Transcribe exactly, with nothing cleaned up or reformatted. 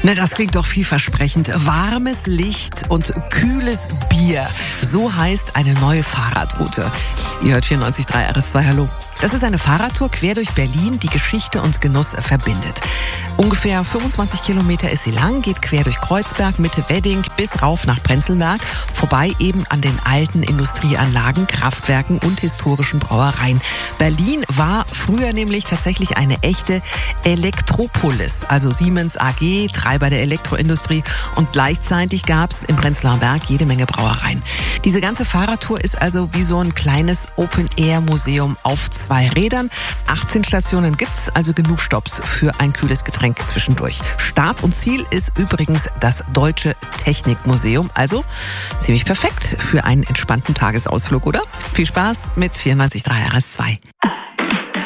Na, das klingt doch vielversprechend. Warmes Licht und kühles Bier. So heißt eine neue Fahrradroute. Ihr hört vierundneunzig Komma drei R S zwei, hallo. Das ist eine Fahrradtour quer durch Berlin, die Geschichte und Genuss verbindet. Ungefähr fünfundzwanzig Kilometer ist sie lang, geht quer durch Kreuzberg, Mitte Wedding bis rauf nach Prenzlberg, vorbei eben an den alten Industrieanlagen, Kraftwerken und historischen Brauereien. Berlin war früher nämlich tatsächlich eine echte Elektropolis, also Siemens A G, Treiber der Elektroindustrie, und gleichzeitig gab es im Prenzlauer Berg jede Menge Brauereien. Diese ganze Fahrradtour ist also wie so ein kleines Open-Air-Museum auf zwei Rädern. achtzehn Stationen gibt's, also genug Stopps für ein kühles Getränk zwischendurch. Start und Ziel ist übrigens das Deutsche Technikmuseum, also ziemlich perfekt für einen entspannten Tagesausflug, oder? Viel Spaß mit vierundneunzig Komma drei R S zwei.